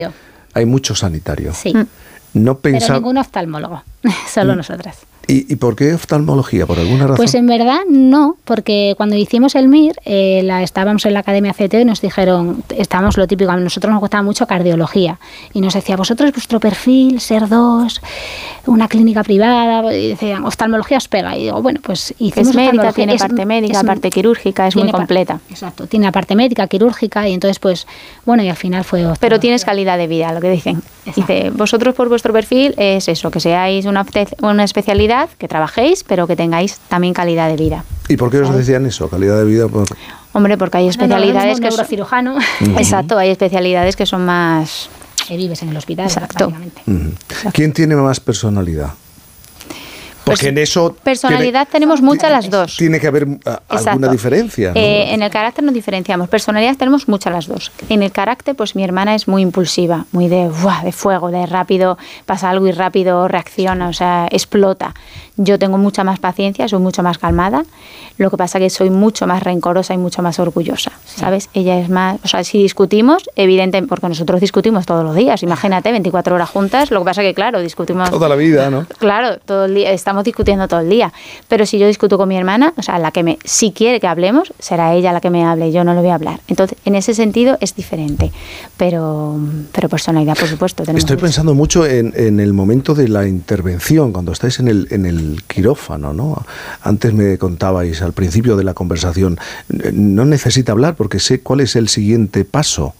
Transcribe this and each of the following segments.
hay mucho sanitario. Sí. No Pero ningún oftalmólogo, solo nosotras. ¿Y por qué oftalmología? ¿Por alguna razón? Pues en verdad no, porque cuando hicimos el MIR, estábamos en la Academia CTO y nos dijeron, estábamos lo típico, a nosotros nos gustaba mucho cardiología, y nos decía, vosotros vuestro perfil, ser 2, una clínica privada, y decían, oftalmología os pega, y digo, bueno, pues hicimos es médica, oftalmología, tiene parte médica, parte quirúrgica, es muy completa. Exacto, tiene la parte médica, quirúrgica, y entonces pues, bueno, y al final fue oftalmología. Pero tienes calidad de vida, lo que dicen. Dice, vosotros por vuestro perfil es eso, que seáis una especialidad, que trabajéis, pero que tengáis también calidad de vida. ¿Y por qué os decían eso, calidad de vida? Hombre, porque hay especialidades que neurocirujano. Exacto, hay especialidades que son más... Que vives en el hospital, exacto. Prácticamente. ¿Quién tiene más personalidad? Porque en eso... Personalidad tenemos muchas las dos. Tiene que haber alguna diferencia, ¿no? En el carácter nos diferenciamos. Personalidad tenemos muchas las dos. En el carácter, pues mi hermana es muy impulsiva, muy de fuego, de rápido, pasa algo y rápido reacciona, o sea, explota. Yo tengo mucha más paciencia, soy mucho más calmada. Lo que pasa es que soy mucho más rencorosa y mucho más orgullosa, ¿sabes? Ella es más... O sea, si discutimos, evidente, porque nosotros discutimos todos los días. Imagínate, 24 horas juntas. Lo que pasa es que, claro, discutimos... Toda la vida, ¿no? Claro, todo el día, estamos discutiendo todo el día. Pero si yo discuto con mi hermana, o sea, si quiere que hablemos, será ella la que me hable, yo no le voy a hablar. Entonces, en ese sentido es diferente. Pero personalidad, por supuesto. Estoy pensando mucho en el momento de la intervención, cuando estáis en el quirófano, ¿no? Antes me contabais al principio de la conversación, no necesita hablar porque sé cuál es el siguiente paso.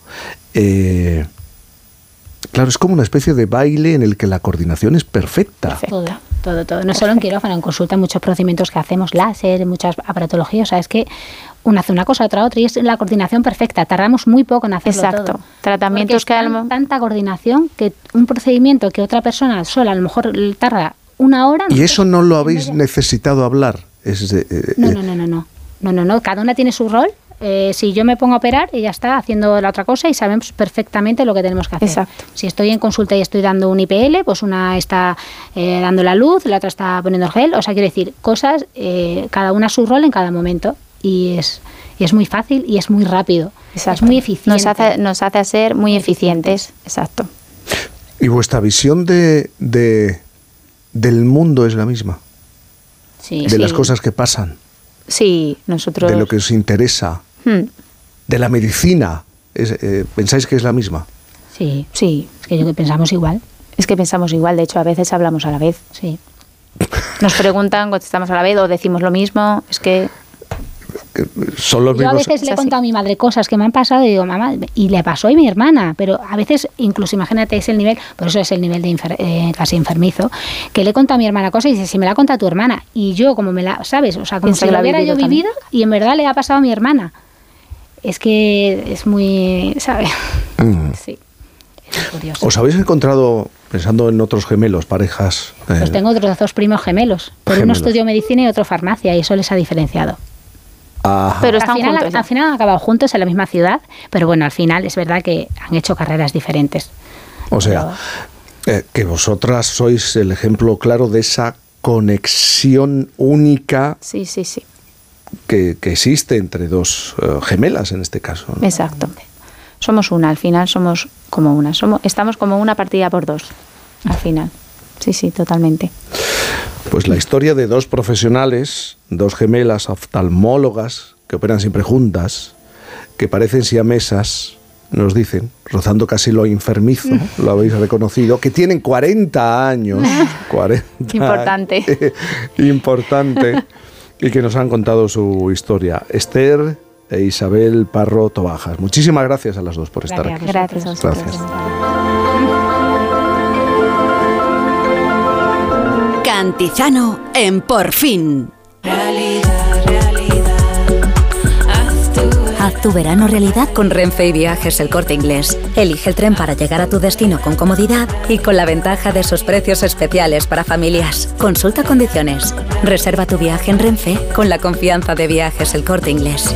Claro, es como una especie de baile en el que la coordinación es perfecta. Todo. No solo en quirófano, en consulta, muchos procedimientos que hacemos, láser, muchas aparatologías, o sea, es que una hace una cosa, otra, y es la coordinación perfecta. Tardamos muy poco en hacerlo. Exacto. Todo. Tratamientos que tanta coordinación que un procedimiento que otra persona sola a lo mejor tarda una hora... ¿Y eso no lo habéis necesitado hablar? No. Cada una tiene su rol. Si yo me pongo a operar, ella está haciendo la otra cosa y sabemos perfectamente lo que tenemos que hacer. Exacto. Si estoy en consulta y estoy dando un IPL, pues una está dando la luz, la otra está poniendo el gel. O sea, quiero decir, cosas, cada una su rol en cada momento. Y es muy fácil y es muy rápido. Exacto. Es muy eficiente. Nos hace ser muy eficientes. Exacto. ¿Y vuestra visión del mundo es la misma? Sí. De las cosas que pasan. Sí, nosotros... De lo que os interesa. De la medicina. ¿Pensáis que es la misma? Sí. Es que yo que pensamos igual. Es que pensamos igual, de hecho, a veces hablamos a la vez. Sí. Nos preguntan, contestamos a la vez o decimos lo mismo. Es que... Son los yo a veces le he contado a mi madre cosas que me han pasado y digo, mamá, y le pasó a mi hermana, pero a veces, incluso imagínate, es el nivel, por eso es el nivel de casi enfermizo, que le he contado a mi hermana cosas y dice, si me la cuenta tu hermana, y yo como me la, ¿sabes? O sea, como si lo hubiera yo vivido y en verdad le ha pasado a mi hermana. Es que es muy, ¿sabes? Sí. Es curioso. ¿Os habéis encontrado, pensando en otros gemelos, parejas? Pues tengo otros 2 primos gemelos, pero uno estudió medicina y otro farmacia, y eso les ha diferenciado. Ajá. Pero están juntos. Al final han acabado juntos en la misma ciudad, pero bueno, al final es verdad que han hecho carreras diferentes. O sea, que vosotras sois el ejemplo claro de esa conexión única sí. que existe entre 2 gemelas en este caso, ¿no? Exacto. Somos una, al final somos como una. Estamos como una partida por 2, al final. Sí, totalmente. Pues la historia de 2 profesionales, 2 gemelas oftalmólogas que operan siempre juntas, que parecen siamesas, nos dicen, rozando casi lo enfermizo, lo habéis reconocido, que tienen 40 años. 40 Importante. Importante. Y que nos han contado su historia. Esther e Isabel Parro Tobajas. Muchísimas gracias a las 2 por estar aquí. Gracias a vosotros. Gracias. Cantizano en Por Fin. Haz tu verano realidad con Renfe y Viajes El Corte Inglés. Elige el tren para llegar a tu destino con comodidad y con la ventaja de sus precios especiales para familias. Consulta condiciones. Reserva tu viaje en Renfe con la confianza de Viajes El Corte Inglés.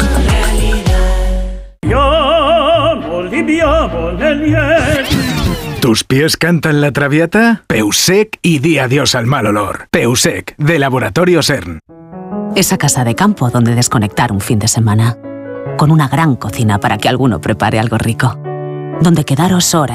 ¿Tus pies cantan la traviata? Peusec y di adiós al mal olor. Peusec, de Laboratorio CERN. Esa casa de campo donde desconectar un fin de semana. Con una gran cocina para que alguno prepare algo rico. Donde quedaros horas